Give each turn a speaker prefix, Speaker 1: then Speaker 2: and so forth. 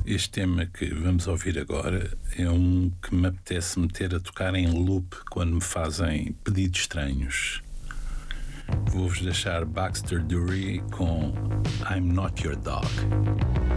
Speaker 1: Este tema que vamos ouvir agora é um que me apetece meter a tocar em loop quando me fazem pedidos estranhos. Vou-vos deixar Baxter Dury com I'm Not Your Dog.